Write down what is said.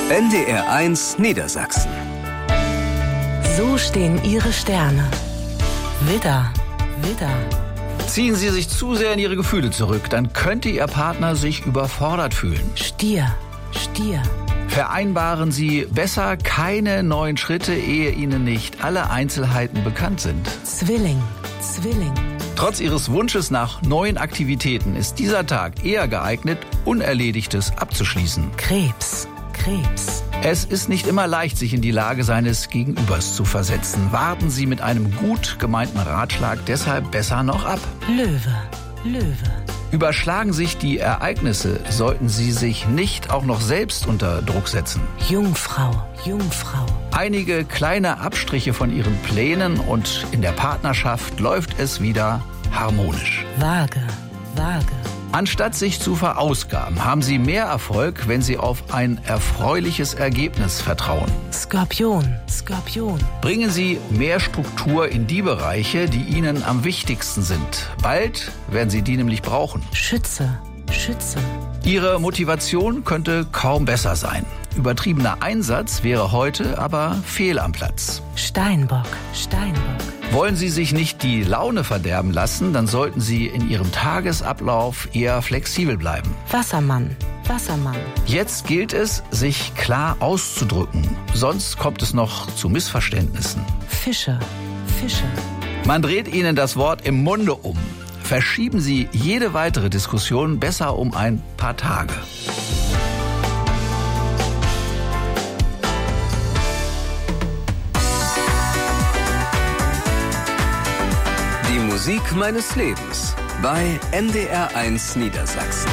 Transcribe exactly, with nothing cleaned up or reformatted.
N D R eins Niedersachsen. So stehen Ihre Sterne. Widder, Widder. Ziehen Sie sich zu sehr in Ihre Gefühle zurück, dann könnte Ihr Partner sich überfordert fühlen. Stier, Stier. Vereinbaren Sie besser keine neuen Schritte, ehe Ihnen nicht alle Einzelheiten bekannt sind. Zwilling, Zwilling. Trotz Ihres Wunsches nach neuen Aktivitäten ist dieser Tag eher geeignet, Unerledigtes abzuschließen. Krebs, Krebs. Es ist nicht immer leicht, sich in die Lage seines Gegenübers zu versetzen. Warten Sie mit einem gut gemeinten Ratschlag deshalb besser noch ab. Löwe, Löwe. Überschlagen sich die Ereignisse, sollten Sie sich nicht auch noch selbst unter Druck setzen. Jungfrau, Jungfrau. Einige kleine Abstriche von Ihren Plänen und in der Partnerschaft läuft es wieder harmonisch. Waage, Waage. Anstatt sich zu verausgaben, haben Sie mehr Erfolg, wenn Sie auf ein erfreuliches Ergebnis vertrauen. Skorpion, Skorpion. Bringen Sie mehr Struktur in die Bereiche, die Ihnen am wichtigsten sind. Bald werden Sie die nämlich brauchen. Schütze, Schütze. Ihre Motivation könnte kaum besser sein. Übertriebener Einsatz wäre heute aber fehl am Platz. Steinbock, Steinbock. Wollen Sie sich nicht die Laune verderben lassen, dann sollten Sie in Ihrem Tagesablauf eher flexibel bleiben. Wassermann, Wassermann. Jetzt gilt es, sich klar auszudrücken, sonst kommt es noch zu Missverständnissen. Fische, Fische. Man dreht Ihnen das Wort im Munde um. Verschieben Sie jede weitere Diskussion besser um ein paar Tage. Die Musik meines Lebens bei N D R eins Niedersachsen.